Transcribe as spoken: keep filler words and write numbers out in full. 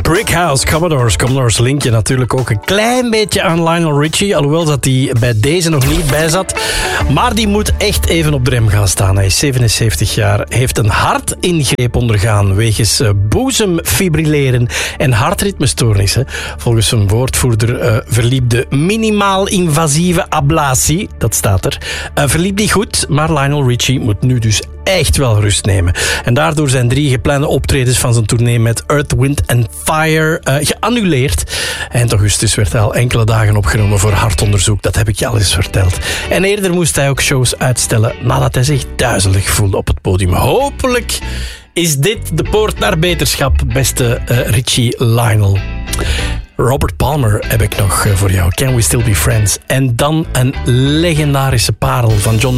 Brick House, Commodores. Commodores link je natuurlijk ook een klein beetje aan Lionel Richie, alhoewel dat hij bij deze nog niet bij zat. Maar die moet echt even op de rem gaan staan. Hij is zevenenzeventig jaar, heeft een hartingreep ondergaan wegens uh, boezemfibrilleren en hartritmestoornissen. Volgens zijn woordvoerder uh, verliep de minimaal invasieve ablatie, dat staat er, uh, verliep niet goed, maar Lionel Richie moet nu dus echt wel rust nemen. En daardoor zijn drie geplande optredens van zijn tournee met Earth, Wind and Fire uh, geannuleerd. Eind augustus werd hij al enkele dagen opgenomen voor hartonderzoek. Dat heb ik je al eens verteld. En eerder moest hij ook shows uitstellen nadat hij zich duizelig voelde op het podium. Hopelijk is dit de poort naar beterschap, beste uh, Richie Lionel. Robert Palmer heb ik nog voor jou. Can We Still Be Friends? En dan een legendarische parel van John